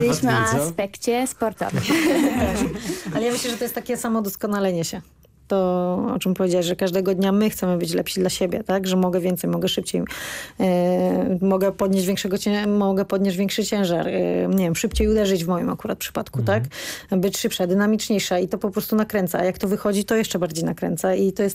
Mówiliśmy o Łatwiej, co? aspekcie sportowym. Ale ja myślę, że to jest takie samo doskonalenie się. To, o czym powiedziałeś, że każdego dnia my chcemy być lepsi dla siebie, tak? Że mogę więcej, mogę szybciej, mogę podnieść większy ciężar, nie wiem, szybciej uderzyć w moim akurat przypadku, tak? Być szybsza, dynamiczniejsza i to po prostu nakręca. A jak to wychodzi, to jeszcze bardziej nakręca i to jest